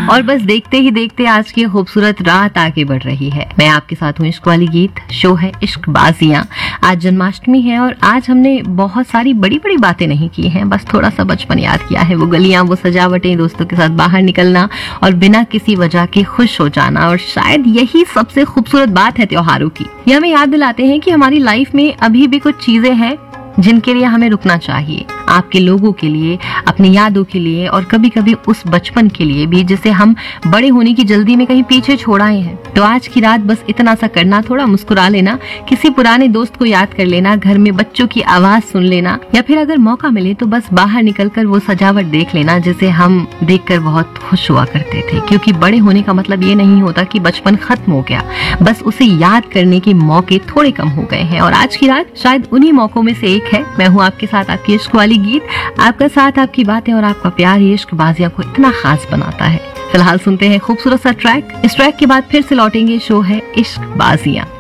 और बस देखते ही देखते आज की खूबसूरत रात आगे बढ़ रही है। मैं आपके साथ हूँ इश्क वाली गीत, शो है इश्क बाजियां। आज जन्माष्टमी है और आज हमने बहुत सारी बड़ी बड़ी बातें नहीं की हैं, बस थोड़ा सा बचपन याद किया है। वो गलियां, वो सजावटें, दोस्तों के साथ बाहर निकलना और बिना किसी वजह के खुश हो जाना। और शायद यही सबसे खूबसूरत बात है त्योहारों की। ये हमें याद दिलाते हैं कि हमारी लाइफ में अभी भी कुछ चीजें हैं जिनके लिए हमें रुकना चाहिए, आपके लोगों के लिए, अपनी यादों के लिए और कभी कभी उस बचपन के लिए भी जिसे हम बड़े होने की जल्दी में कहीं पीछे छोड़ आए हैं। तो आज की रात बस इतना सा करना, थोड़ा मुस्कुरा लेना, किसी पुराने दोस्त को याद कर लेना, घर में बच्चों की आवाज सुन लेना, या फिर अगर मौका मिले तो बस बाहर निकलकर वो सजावट देख लेना जिसे हम देखकर बहुत खुश हुआ करते थे। क्योंकि बड़े होने का मतलब ये नहीं होता कि बचपन खत्म हो गया, बस उसे याद करने के मौके थोड़े कम हो गए हैं। और आज की रात शायद उन्हीं मौकों में से एक है। मैं हूँ आपके साथ आपकी इश्क वाली गीत। आपका साथ, आपकी बातें और आपका प्यार ही इश्क बाजियां को इतना खास बनाता है। फिलहाल सुनते हैं खूबसूरत सा ट्रैक। इस ट्रैक के बाद फिर से लौटेंगे। शो है इश्क बाजियां।